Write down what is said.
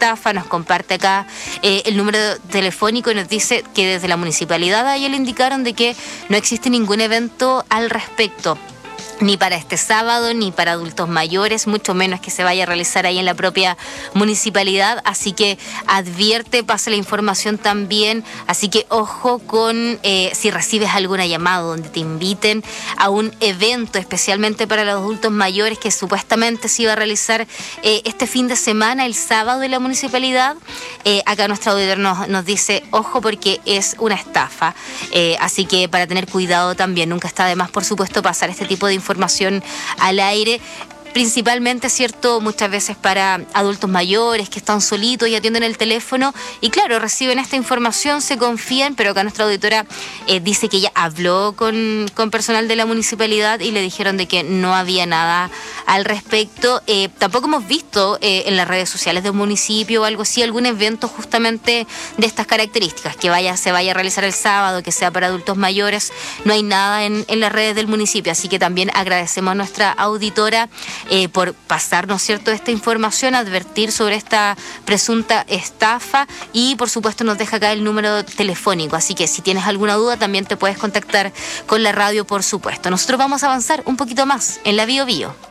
estafa, nos comparte acá el número telefónico y nos dice que desde la municipalidad a ella le indicaron de que no existe ningún evento al respecto, ni para este sábado, ni para adultos mayores, mucho menos que se vaya a realizar ahí en la propia municipalidad. Así que advierte, pasa la información también. Así que ojo con si recibes alguna llamada donde te inviten a un evento, especialmente para los adultos mayores, que supuestamente se iba a realizar este fin de semana, el sábado, en la municipalidad. Acá nuestro auditor nos dice, ojo, porque es una estafa. Así que para tener cuidado también, nunca está de más, por supuesto, pasar este tipo de información al aire, principalmente, ¿cierto?, muchas veces para adultos mayores que están solitos y atienden el teléfono y claro, reciben esta información, se confían, pero acá nuestra auditora dice que ella habló con personal de la municipalidad y le dijeron de que no había nada al respecto. Tampoco hemos visto en las redes sociales del municipio o algo así, algún evento justamente de estas características, que se vaya a realizar el sábado, que sea para adultos mayores. No hay nada en las redes del municipio, así que también agradecemos a nuestra auditora por pasarnos, ¿cierto?, esta información, advertir sobre esta presunta estafa y, por supuesto, nos deja acá el número telefónico. Así que si tienes alguna duda, también te puedes contactar con la radio, por supuesto. Nosotros vamos a avanzar un poquito más en la Bio Bio.